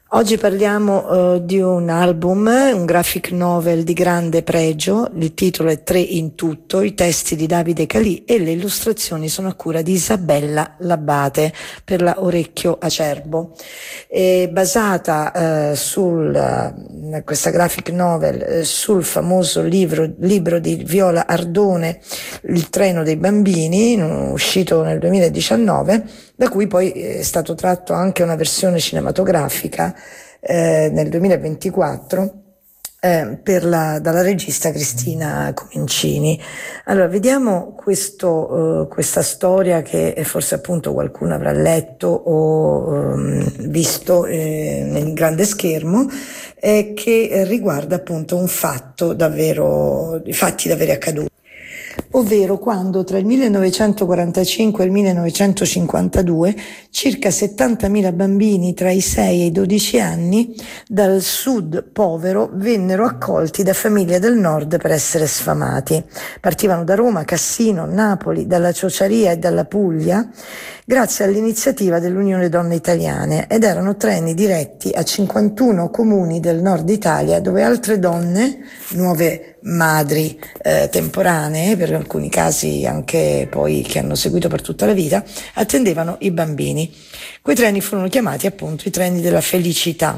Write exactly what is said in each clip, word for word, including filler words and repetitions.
Oggi parliamo uh, di un album, un graphic novel di grande pregio. Il titolo è Tre in tutto, i testi di Davide Calì e le illustrazioni sono a cura di Isabella Labate per la Orecchio Acerbo. È basata uh, sul uh, questa graphic novel uh, sul famoso libro, libro di Viola Ardone, Il treno dei bambini, uscito nel duemiladiciannove, da cui poi è stato tratto anche una versione cinematografica eh, nel duemilaventiquattro eh, per la, dalla regista Cristina Comencini. Allora, vediamo questo, uh, questa storia che forse appunto qualcuno avrà letto o um, visto eh, nel grande schermo, eh, che riguarda appunto un fatto davvero, fatti davvero accaduti. Ovvero quando tra il millenovecentoquarantacinque e il millenovecentocinquantadue circa settantamila bambini tra i sei e i dodici anni dal sud povero vennero accolti da famiglie del nord per essere sfamati. Partivano da Roma, Cassino, Napoli, dalla Ciociaria e dalla Puglia grazie all'iniziativa dell'Unione Donne Italiane ed erano treni diretti a cinquantuno comuni del nord Italia dove altre donne, nuove madri eh, temporanee, per alcuni casi anche poi che hanno seguito per tutta la vita, attendevano i bambini. Quei treni furono chiamati appunto i treni della felicità.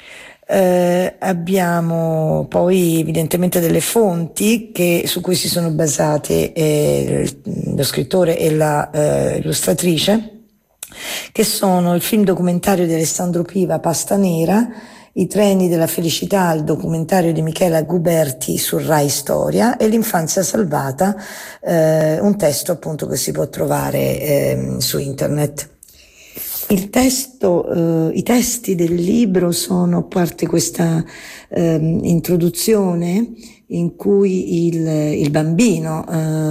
Eh, abbiamo poi evidentemente delle fonti che, su cui si sono basate eh, lo scrittore e la eh, illustratrice, che sono il film documentario di Alessandro Piva, Pasta Nera, I treni della felicità, il documentario di Michela Guberti su Rai Storia, e L'infanzia salvata, eh, un testo appunto che si può trovare eh, su internet. Il testo, eh, i testi del libro sono, a parte questa eh, introduzione in cui il, il bambino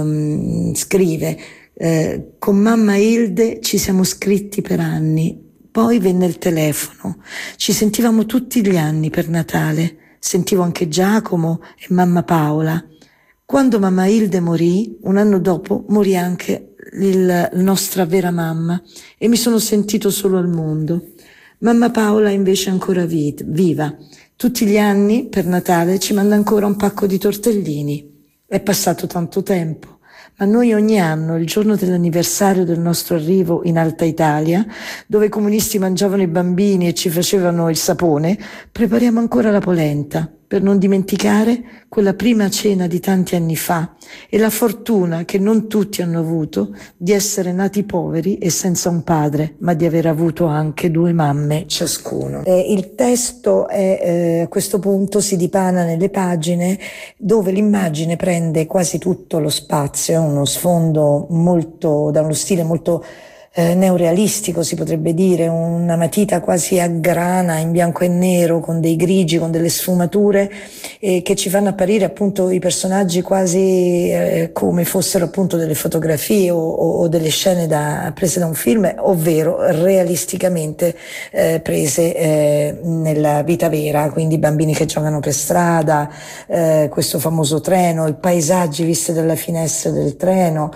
eh, scrive eh, con mamma Hilde ci siamo scritti per anni, poi venne il telefono, ci sentivamo tutti gli anni per Natale, sentivo anche Giacomo e mamma Paola. Quando mamma Hilde morì, un anno dopo morì anche il, la nostra vera mamma e mi sono sentito solo al mondo. Mamma Paola invece è ancora vit- viva. Tutti gli anni per Natale ci manda ancora un pacco di tortellini. È passato tanto tempo, ma noi ogni anno, il giorno dell'anniversario del nostro arrivo in Alta Italia, dove i comunisti mangiavano i bambini e ci facevano il sapone, prepariamo ancora la polenta, per non dimenticare quella prima cena di tanti anni fa e la fortuna che non tutti hanno avuto di essere nati poveri e senza un padre, ma di aver avuto anche due mamme ciascuno. Eh, il testo è, eh, a questo punto si dipana nelle pagine dove l'immagine prende quasi tutto lo spazio, uno sfondo molto, da uno stile molto Eh, neorealistico, si potrebbe dire, una matita quasi a grana in bianco e nero con dei grigi, con delle sfumature eh, che ci fanno apparire appunto i personaggi quasi eh, come fossero appunto delle fotografie o, o, o delle scene da, prese da un film, ovvero realisticamente eh, prese eh, nella vita vera, quindi bambini che giocano per strada, eh, questo famoso treno, i paesaggi visti dalla finestra del treno,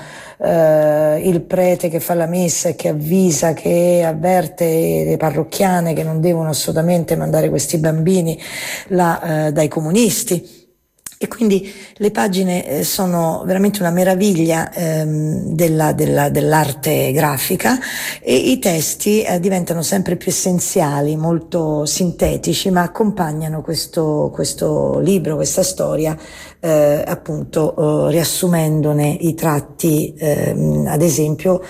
Uh, il prete che fa la messa e che avvisa, che avverte le parrocchiane che non devono assolutamente mandare questi bambini là uh, dai comunisti. E quindi le pagine eh, sono veramente una meraviglia ehm, della, della, dell'arte grafica, e i testi eh, diventano sempre più essenziali, molto sintetici, ma accompagnano questo, questo libro, questa storia, eh, appunto eh, riassumendone i tratti. Eh, ad esempio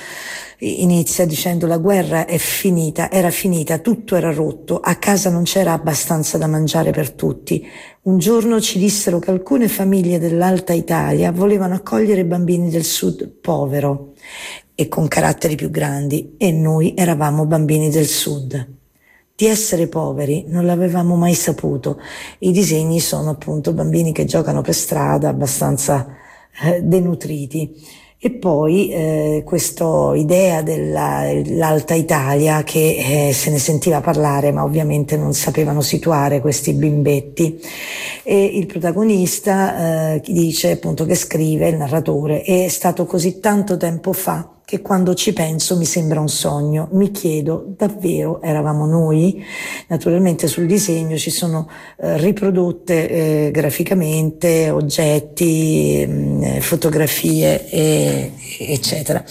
inizia dicendo: la guerra è finita, era finita, tutto era rotto, a casa non c'era abbastanza da mangiare per tutti. Un giorno ci dissero che alcune famiglie dell'Alta Italia volevano accogliere bambini del sud povero e con caratteri più grandi, e noi eravamo bambini del sud. Di essere poveri non l'avevamo mai saputo. I disegni sono appunto bambini che giocano per strada, abbastanza eh, denutriti. E poi eh, questa idea dell'Alta Italia, che eh, se ne sentiva parlare, ma ovviamente non sapevano situare questi bimbetti. E il protagonista eh, dice appunto che scrive, il narratore, è stato così tanto tempo fa che quando ci penso mi sembra un sogno. Mi chiedo, davvero eravamo noi? Naturalmente sul disegno ci sono eh, riprodotte eh, graficamente oggetti, mh, fotografie, e, eccetera.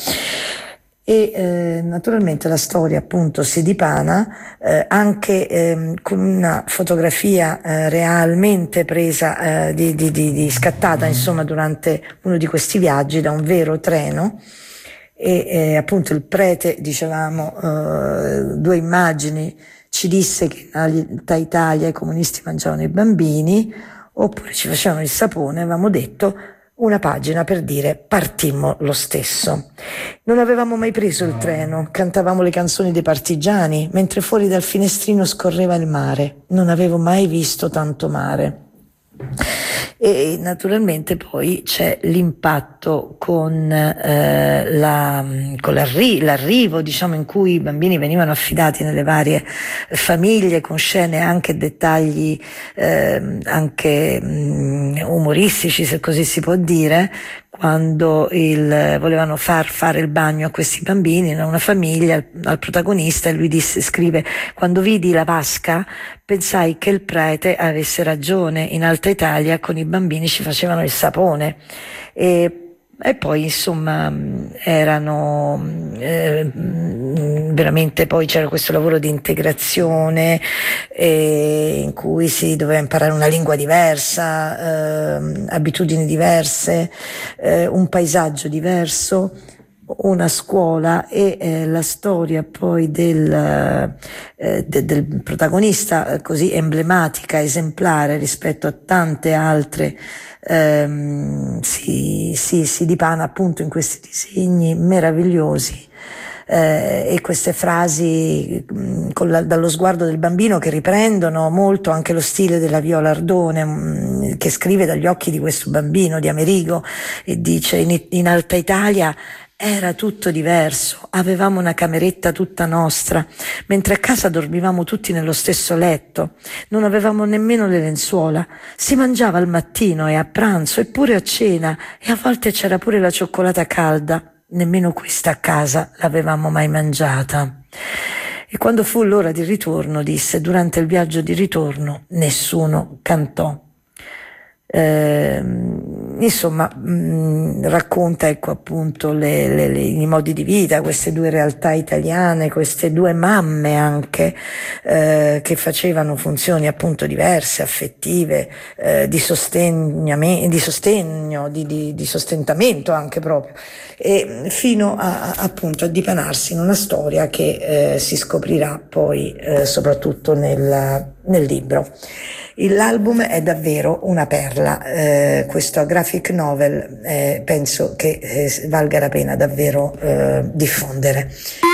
E eh, naturalmente la storia appunto si dipana eh, anche eh, con una fotografia eh, realmente presa, eh, di, di, di, di scattata insomma durante uno di questi viaggi da un vero treno. E eh, appunto il prete, dicevamo, eh, due immagini, ci disse che in Alta Italia i comunisti mangiavano i bambini oppure ci facevano il sapone. Avevamo detto una pagina per dire partimmo lo stesso. Non avevamo mai preso il treno, cantavamo le canzoni dei partigiani mentre fuori dal finestrino scorreva il mare. Non avevo mai visto tanto mare. E naturalmente poi c'è l'impatto con, eh, la, con l'arri- l'arrivo, diciamo, in cui i bambini venivano affidati nelle varie famiglie, con scene anche dettagli eh, anche mh, umoristici, se così si può dire, quando il, volevano far fare il bagno a questi bambini in una famiglia, al, al protagonista, e lui disse, scrive: quando vidi la vasca pensai che il prete avesse ragione, in Alta Italia con i bambini ci facevano il sapone. E E poi insomma erano eh, veramente, poi c'era questo lavoro di integrazione eh, in cui si doveva imparare una lingua diversa, eh, abitudini diverse, eh, un paesaggio diverso, una scuola e eh, la storia poi del, eh, de, del protagonista eh, così emblematica, esemplare rispetto a tante altre, ehm, si, si, si dipana appunto in questi disegni meravigliosi. Eh, e queste frasi mh, con la, dallo sguardo del bambino, che riprendono molto anche lo stile della Viola Ardone, mh, che scrive dagli occhi di questo bambino, di Amerigo, e dice: in, in Alta Italia era tutto diverso, avevamo una cameretta tutta nostra, mentre a casa dormivamo tutti nello stesso letto, non avevamo nemmeno le lenzuola, si mangiava al mattino e a pranzo e pure a cena, e a volte c'era pure la cioccolata calda, nemmeno questa a casa l'avevamo mai mangiata. E quando fu l'ora di ritorno, disse, durante il viaggio di ritorno nessuno cantò. Eh, insomma mh, racconta, ecco, appunto le, le, le, i modi di vita, queste due realtà italiane, queste due mamme anche eh, che facevano funzioni appunto diverse, affettive, eh, di sostegno, di sostegno, di, di, di sostentamento anche proprio, e fino a, appunto a dipanarsi in una storia che eh, si scoprirà poi eh, soprattutto nel, nel libro. L'album è davvero una perla, eh, questo graphic novel eh, penso che eh, valga la pena davvero eh, diffondere.